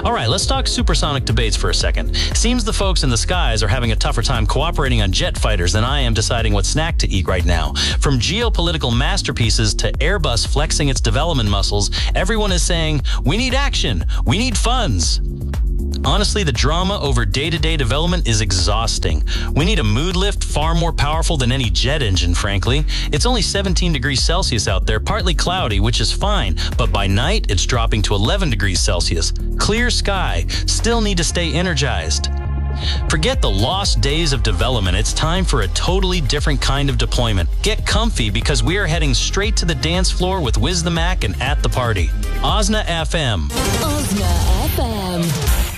All right, let's talk supersonic debates for a second. Seems the folks in the skies are having a tougher time cooperating on jet fighters than I am deciding what snack to eat right now. From geopolitical masterpieces to Airbus flexing its development muscles, everyone is saying, we need action, we need funds. Honestly, the drama over day-to-day development is exhausting. We need a mood lift far more powerful than any jet engine, frankly. It's only 17 degrees Celsius out there, partly cloudy, which is fine, but by night, it's dropping to 11 degrees Celsius. Clear sky. Still need to stay energized. Forget the lost days of development. It's time for a totally different kind of deployment. Get comfy because we are heading straight to the dance floor with Wiz the Mac and At the Party. OSNA FM. OSNA FM.